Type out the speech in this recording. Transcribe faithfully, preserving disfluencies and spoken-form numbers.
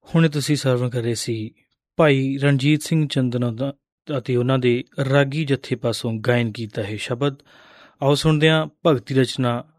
ਹੁਣੇ ਤੁਸੀਂ ਸਰਵਣ ਕਰ ਰਹੇ ਸੀ ਭਾਈ ਰਣਜੀਤ ਸਿੰਘ ਚੰਦਨਾ ਦਾ ਅਤੇ ਉਹਨਾਂ ਦੇ ਰਾਗੀ ਜੱਥੇ ਪਾਸੋਂ ਗਾਇਨ ਕੀਤਾ ਹੈ ਸ਼ਬਦ। ਆਓ ਸੁਣਦੇ ਹਾਂ ਭਗਤੀ ਰਚਨਾ